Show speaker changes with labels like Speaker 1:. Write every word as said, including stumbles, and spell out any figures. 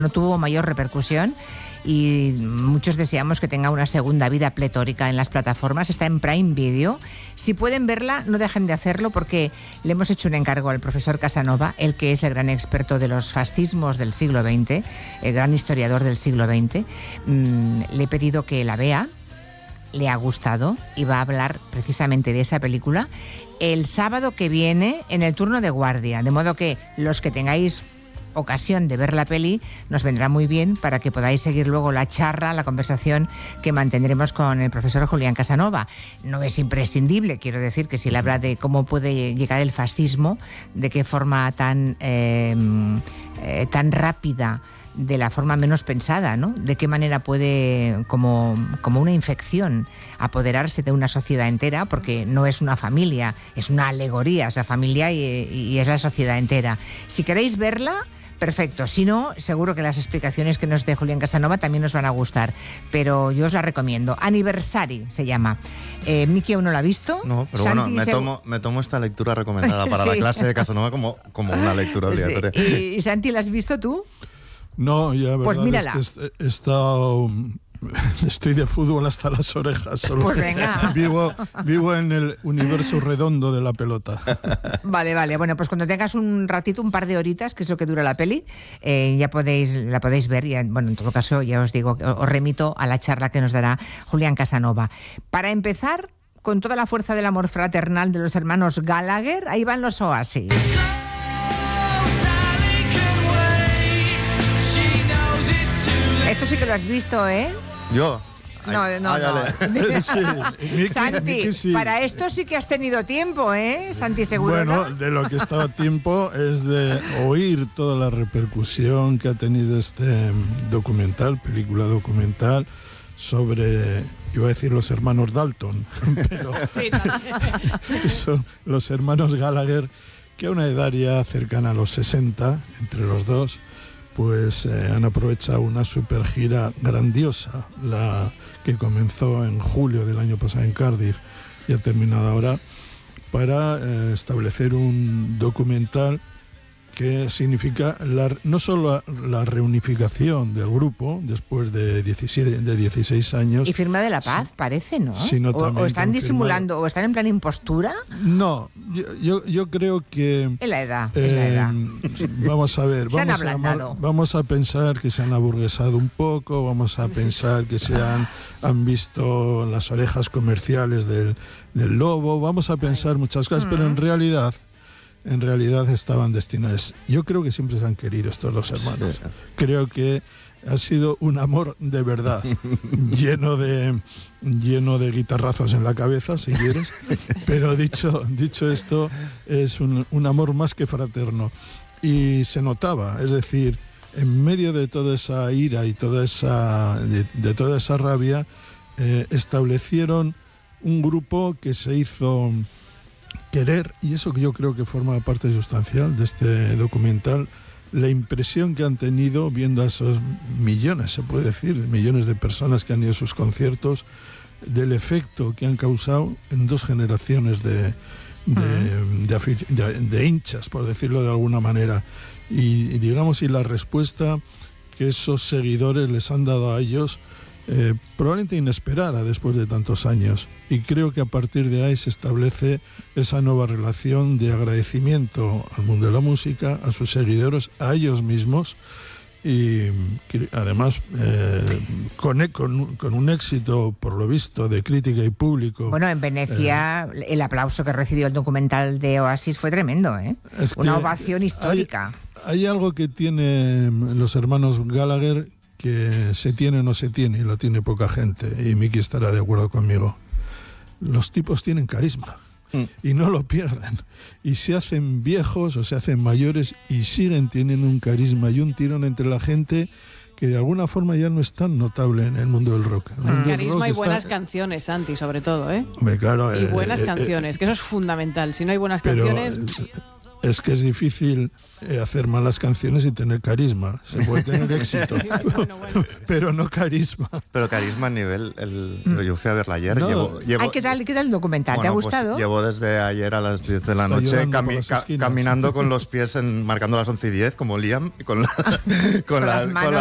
Speaker 1: no tuvo mayor repercusión y muchos deseamos que tenga una segunda vida pletórica en las plataformas. Está en Prime Video. Si pueden verla, no dejen de hacerlo, porque le hemos hecho un encargo al profesor Casanova, el que es el gran experto de los fascismos del siglo veinte, el gran historiador del siglo veinte. Mm, le he pedido que la vea, le ha gustado y va a hablar precisamente de esa película el sábado que viene en el turno de guardia, de modo que los que tengáis ocasión de ver la peli nos vendrá muy bien para que podáis seguir luego la charla, la conversación que mantendremos con el profesor Julián Casanova. No es imprescindible, quiero decir que si él habla de cómo puede llegar el fascismo, de qué forma tan, eh, eh, tan rápida, de la forma menos pensada, ¿no? De qué manera puede, como, como una infección, apoderarse de una sociedad entera, porque no es una familia, es una alegoría, es la familia y, y es la sociedad entera. Si queréis verla, perfecto. Si no, seguro que las explicaciones que nos dé Julián Casanova también nos van a gustar, pero yo os la recomiendo. Anniversary se llama. Eh, Miki aún no la ha visto.
Speaker 2: No, pero
Speaker 1: Santi,
Speaker 2: bueno, me
Speaker 1: se...
Speaker 2: tomo, me tomo esta lectura recomendada para sí. la clase de Casanova como, como una lectura obligatoria.
Speaker 1: Sí. ¿Y, y Santi, la has visto tú?
Speaker 3: No, ya, verdad,
Speaker 1: pues mírala.
Speaker 3: Es que he estado, estoy de fútbol hasta las orejas. Solo
Speaker 1: pues venga.
Speaker 3: Vivo, vivo en el universo redondo de la pelota.
Speaker 1: Vale, vale. Bueno, pues cuando tengas un ratito, un par de horitas, que es lo que dura la peli, eh, ya podéis, la podéis ver. Y, bueno, en todo caso, ya os digo, os remito a la charla que nos dará Julián Casanova. Para empezar, con toda la fuerza del amor fraternal de los hermanos Gallagher, ahí van los Oasis. Esto sí que lo has visto, ¿eh?
Speaker 2: ¿Yo?
Speaker 1: No, no,
Speaker 2: ah,
Speaker 1: no.
Speaker 3: Sí, Miki,
Speaker 1: Santi,
Speaker 3: Miki sí.
Speaker 1: Para esto sí que has tenido tiempo, ¿eh? Santi, seguro.
Speaker 3: Bueno, de lo que he estado tiempo es de oír toda la repercusión que ha tenido este documental, película documental, sobre, iba a decir los hermanos Dalton, pero
Speaker 4: sí,
Speaker 3: son los hermanos Gallagher, que a una edad ya cercana a los sesenta, entre los dos, pues eh, han aprovechado una super gira grandiosa, la que comenzó en julio del año pasado en Cardiff y ha terminado ahora, para eh, establecer un documental que significa la, no solo la, la reunificación del grupo después de, diecisiete, de dieciséis años.
Speaker 1: Y firma de la paz, sí, parece, ¿no?
Speaker 3: Sino
Speaker 1: o, o están disimulando, o están en plan impostura.
Speaker 3: No, yo, yo, yo creo que...
Speaker 1: Es la edad,
Speaker 3: eh,
Speaker 1: es la edad.
Speaker 3: Vamos a ver,
Speaker 1: se
Speaker 3: vamos,
Speaker 1: han
Speaker 3: a, vamos a pensar que se han aburguesado un poco, vamos a pensar que se han, han visto las orejas comerciales del, del lobo, vamos a pensar muchas cosas, pero en realidad... En realidad estaban destinados. Yo creo que siempre se han querido estos dos hermanos. Sí. Creo que ha sido un amor de verdad, lleno de lleno de guitarrazos en la cabeza, si quieres. Pero dicho, dicho esto, es un, un amor más que fraterno. Y se notaba, es decir, en medio de toda esa ira y toda esa, de, de toda esa rabia, eh, establecieron un grupo que se hizo... querer, y eso que yo creo que forma parte sustancial de este documental, la impresión que han tenido viendo a esos millones, se puede decir, millones de personas que han ido a sus conciertos, del efecto que han causado en dos generaciones de, de, de, de, de hinchas, por decirlo de alguna manera, y, y digamos, y la respuesta que esos seguidores les han dado a ellos, Eh, probablemente inesperada después de tantos años, y creo que a partir de ahí se establece esa nueva relación de agradecimiento al mundo de la música, a sus seguidores, a ellos mismos, y que, además eh, con, con, con un éxito, por lo visto, de crítica y público.
Speaker 1: Bueno, en Venecia eh, el aplauso que recibió el documental de Oasis fue tremendo, ¿eh? Es una ovación histórica.
Speaker 3: Hay, hay algo que tienen los hermanos Gallagher que se tiene o no se tiene, y lo tiene poca gente, y Miki estará de acuerdo conmigo. Los tipos tienen carisma mm. y no lo pierden, y se hacen viejos o se hacen mayores y siguen teniendo un carisma y un tirón entre la gente que de alguna forma ya no es tan notable en el mundo del rock. El mundo
Speaker 4: Carisma
Speaker 3: del rock
Speaker 4: y buenas
Speaker 3: está...
Speaker 4: canciones, Santi, sobre todo, ¿eh?
Speaker 3: Hombre, claro.
Speaker 4: Y
Speaker 3: eh,
Speaker 4: buenas
Speaker 3: eh,
Speaker 4: canciones,
Speaker 3: eh,
Speaker 4: que eso es fundamental. Si no hay buenas
Speaker 3: pero,
Speaker 4: canciones...
Speaker 3: Eh, es que es difícil eh, hacer malas canciones y tener carisma. Se puede tener éxito, bueno, bueno. pero no carisma.
Speaker 2: Pero carisma a nivel... El, mm. Yo fui a verla ayer.
Speaker 3: No.
Speaker 2: Llevo, llevo,
Speaker 1: Ay, ¿qué tal, ¿Qué tal el documental?
Speaker 2: Bueno,
Speaker 1: ¿Te ha
Speaker 2: pues
Speaker 1: gustado?
Speaker 2: Llevo desde ayer a las diez de la
Speaker 3: Está
Speaker 2: noche cami
Speaker 3: ca
Speaker 2: caminando con los pies en, marcando las once y diez, como Liam, con, la, con,
Speaker 1: con
Speaker 2: la,
Speaker 1: las manos.
Speaker 2: con